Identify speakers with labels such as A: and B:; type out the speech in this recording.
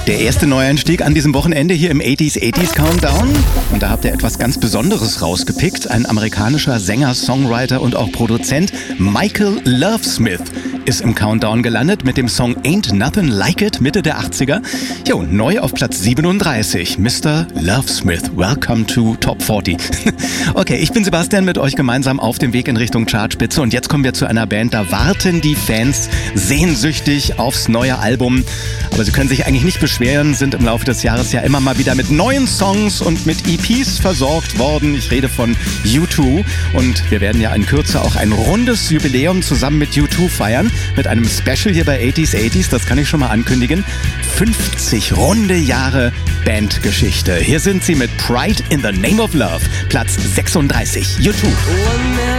A: Der erste Neueinstieg an diesem Wochenende hier im 80s Countdown. Und da habt ihr etwas ganz Besonderes rausgepickt. Ein amerikanischer Sänger, Songwriter und auch Produzent, Michael Lovesmith, ist im Countdown gelandet mit dem Song Ain't Nothing Like It, Mitte der 80er. Jo, neu auf Platz 37. Mr. Lovesmith, welcome to Top 40. Okay, ich bin Sebastian, mit euch gemeinsam auf dem Weg in Richtung Chartspitze. Und jetzt kommen wir zu einer Band, da warten die Fans sehnsüchtig aufs neue Album. Aber sie können sich eigentlich nicht beschweren, sind im Laufe des Jahres ja immer mal wieder mit neuen Songs und mit EPs versorgt worden. Ich rede von U2 und wir werden ja in Kürze auch ein rundes Jubiläum zusammen mit U2 feiern. Mit einem Special hier bei 80s, das kann ich schon mal ankündigen. 50 runde Jahre Bandgeschichte. Hier sind sie mit Pride in the Name of Love, Platz 36, U2.